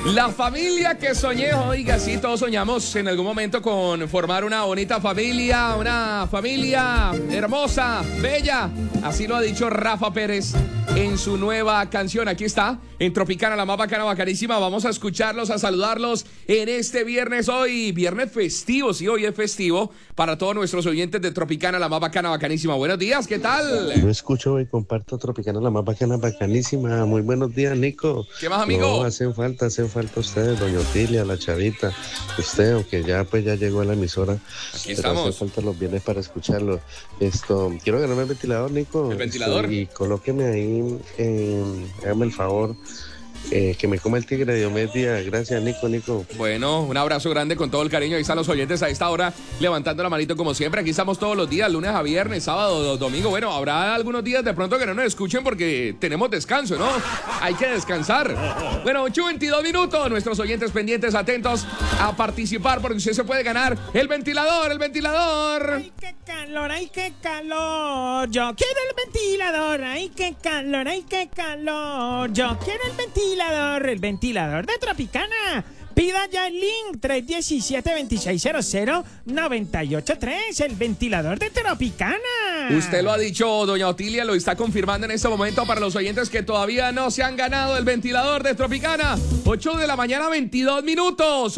La familia que soñé, oiga, sí, todos soñamos en algún momento con formar una bonita familia, una familia hermosa, bella. Así lo ha dicho Rafa Pérez en su nueva canción. Aquí está, en Tropicana, la más bacana, bacanísima. Vamos a escucharlos, a saludarlos en este viernes, hoy, viernes festivo. Sí, hoy es festivo para todos nuestros oyentes de Tropicana, la más bacana, bacanísima. Buenos días, ¿qué tal? Yo escucho y comparto Tropicana, la más bacana, bacanísima. Muy buenos días, Nico. ¿Qué más, amigo? No, hacen falta ustedes, doña Otilia, la Chavita, usted, aunque ya llegó a la emisora. Aquí pero estamos. hacen falta los viernes para escucharlo. Quiero ganarme el ventilador, Nico. ¿El ventilador? Y colóqueme ahí, hágame el favor. Que me coma el tigre de Diomedes Díaz. Gracias, Nico. Bueno, un abrazo grande con todo el cariño. Ahí están los oyentes a esta hora levantando la manito como siempre. Aquí estamos todos los días, lunes a viernes, sábado, domingo. Bueno, habrá algunos días de pronto que no nos escuchen porque tenemos descanso, ¿no? Hay que descansar. Bueno, 8:22 minutos. Nuestros oyentes pendientes, atentos a participar porque usted se puede ganar el ventilador. ¡Ay, qué calor! ¡Ay, qué calor! Yo quiero el ventilador. ¡Ay, qué calor! ¡Ay, qué calor! Yo quiero el ventilador de Tropicana. Pida ya el link 317-2600-983, el ventilador de Tropicana. Usted lo ha dicho, doña Otilia, lo está confirmando en este momento para los oyentes que todavía no se han ganado el ventilador de Tropicana. 8 de la mañana, 22 minutos.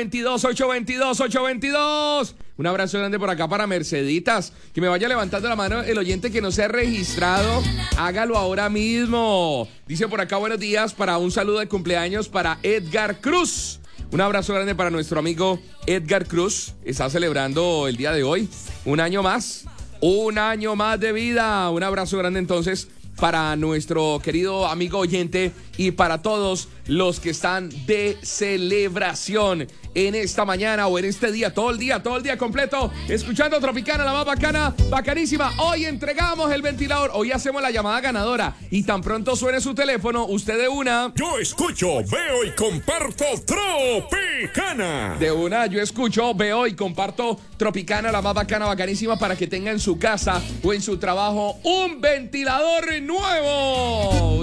822. Un abrazo grande por acá para Merceditas. Que me vaya levantando la mano el oyente que no se ha registrado. Hágalo ahora mismo. Dice por acá, buenos días, para un saludo de cumpleaños para Edgar Cruz. Un abrazo grande para nuestro amigo Edgar Cruz. Está celebrando el día de hoy un año más de vida. Un abrazo grande entonces para nuestro querido amigo oyente y para todos los que están de celebración en esta mañana o en este día, todo el día completo, escuchando Tropicana, la más bacana, bacanísima. Hoy entregamos el ventilador, hoy hacemos la llamada ganadora y tan pronto suene su teléfono, usted de una... Yo escucho, veo y comparto Tropicana. De una, yo escucho, veo y comparto Tropicana, la más bacana, bacanísima, para que tenga en su casa o en su trabajo un ventilador nuevo.